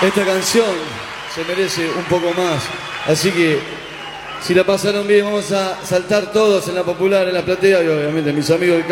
Esta canción se merece un poco más. Así que, si la pasaron bien, vamos a saltar todos en la popular, en la platea y obviamente mis amigos del